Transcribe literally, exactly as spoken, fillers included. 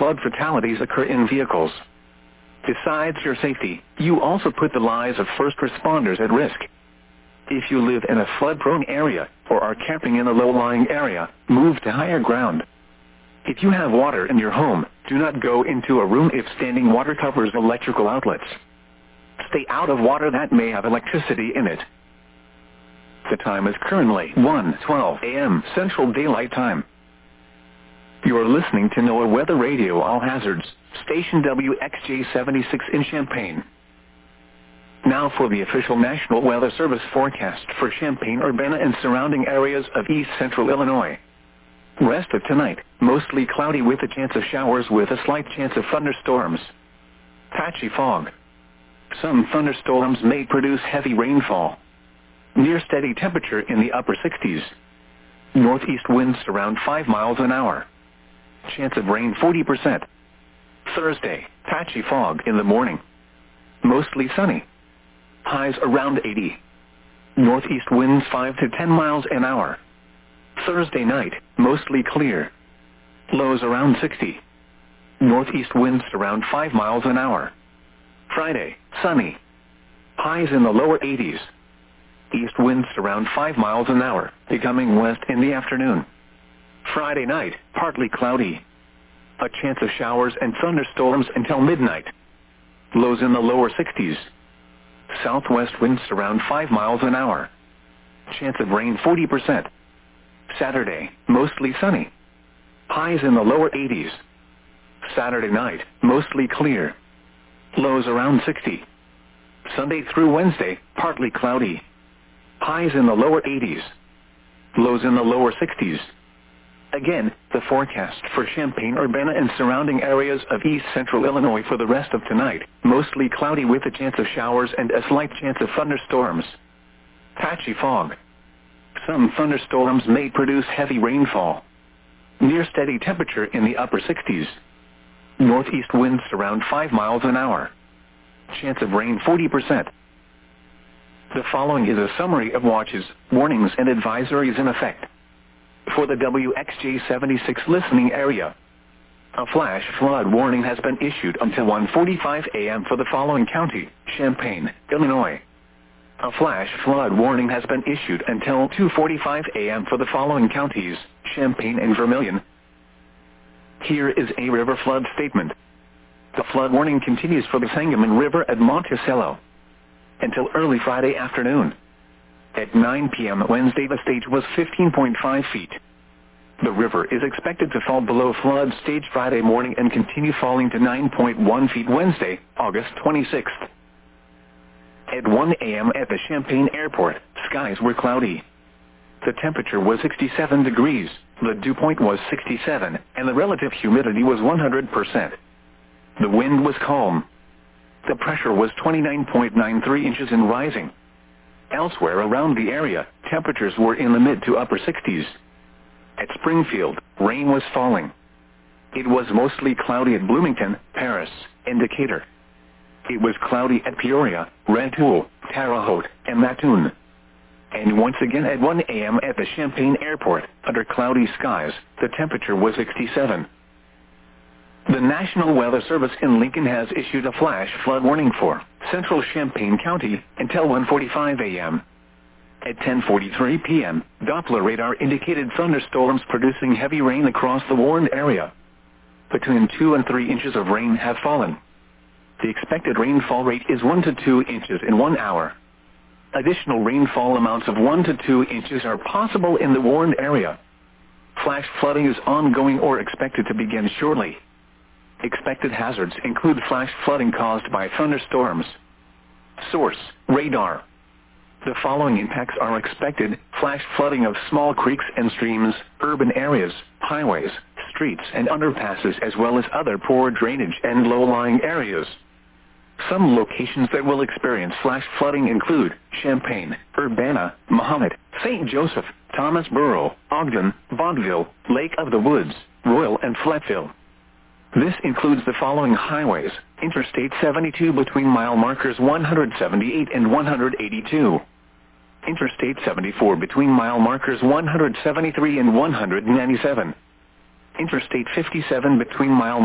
flood fatalities occur in vehicles. Besides your safety, you also put the lives of first responders at risk. If you live in a flood-prone area or are camping in a low-lying area, move to higher ground. If you have water in your home, do not go into a room if standing water covers electrical outlets. Stay out of water that may have electricity in it. The time is currently one twelve a m Central Daylight Time. You are listening to NOAA Weather Radio All Hazards, station W X J seventy-six in Champaign. Now for the official National Weather Service forecast for Champaign-Urbana and surrounding areas of east central Illinois. Rest of tonight, mostly cloudy with a chance of showers with a slight chance of thunderstorms. Patchy fog. Some thunderstorms may produce heavy rainfall. Near steady temperature in the upper sixties. Northeast winds around five miles an hour. Chance of rain forty percent. Thursday, patchy fog in the morning. Mostly sunny. Highs around eighty. Northeast winds five to ten miles an hour. Thursday night, mostly clear. Lows around sixty. Northeast winds around five miles an hour. Friday, sunny. Highs in the lower eighties. East winds around five miles an hour, becoming west in the afternoon. Friday night, partly cloudy. A chance of showers and thunderstorms until midnight. Lows in the lower sixties. Southwest winds around five miles an hour. Chance of rain forty percent. Saturday, mostly sunny. Highs in the lower eighties. Saturday night, mostly clear. Lows around sixty. Sunday through Wednesday, partly cloudy. Highs in the lower eighties. Lows in the lower sixties. Again, the forecast for Champaign-Urbana and surrounding areas of east central Illinois for the rest of tonight, mostly cloudy with a chance of showers and a slight chance of thunderstorms. Patchy fog. Some thunderstorms may produce heavy rainfall. Near steady temperature in the upper sixties. Northeast winds around five miles an hour. Chance of rain forty percent. The following is a summary of watches, warnings and advisories in effect. For the W X J seventy-six listening area, a flash flood warning has been issued until one forty-five a m for the following county: Champaign, Illinois. A flash flood warning has been issued until two forty-five a m for the following counties: Champaign and Vermilion. Here is a river flood statement. The flood warning continues for the Sangamon River at Monticello until early Friday afternoon. At nine p m Wednesday, the stage was fifteen point five feet. The river is expected to fall below flood stage Friday morning and continue falling to nine point one feet Wednesday, August twenty-sixth. At one a m at the Champaign Airport, skies were cloudy. The temperature was sixty-seven degrees, the dew point was sixty-seven, and the relative humidity was one hundred percent. The wind was calm. The pressure was twenty-nine point nine three inches and rising. Elsewhere around the area, temperatures were in the mid to upper sixties. At Springfield, rain was falling. It was mostly cloudy at Bloomington, Paris, and Decatur. It was cloudy at Peoria, Rantoul, Terre Haute, and Mattoon. And once again at one a m at the Champaign Airport, under cloudy skies, the temperature was sixty-seven. The National Weather Service in Lincoln has issued a flash flood warning for central Champaign County until one forty-five a m At ten forty-three p m, Doppler radar indicated thunderstorms producing heavy rain across the warned area. Between two and three inches of rain have fallen. The expected rainfall rate is one to two inches in one hour. Additional rainfall amounts of one to two inches are possible in the warned area. Flash flooding is ongoing or expected to begin shortly. Expected hazards include flash flooding caused by thunderstorms. Source: radar. The following impacts are expected: flash flooding of small creeks and streams, urban areas, highways, streets and underpasses, as well as other poor drainage and low-lying areas. Some locations that will experience flash flooding include Champaign, Urbana, Mahomet, Saint Joseph, Thomasboro, Ogden, Vaudeville, Lake of the Woods, Royal and Fletville. This includes the following highways: Interstate seventy-two between mile markers one seventy-eight and one eighty-two. Interstate seventy-four between mile markers one seventy-three and one ninety-seven. Interstate fifty-seven between mile